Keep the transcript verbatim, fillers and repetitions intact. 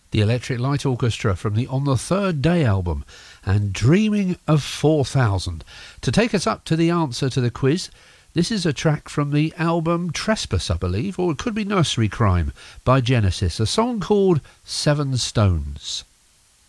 The Electric Light Orchestra from the On the Third Day album, and Dreaming of four thousand. To take us up to the answer to the quiz, this is a track from the album Trespass, I believe, or it could be Nursery Crime by Genesis, a song called Seven Stones.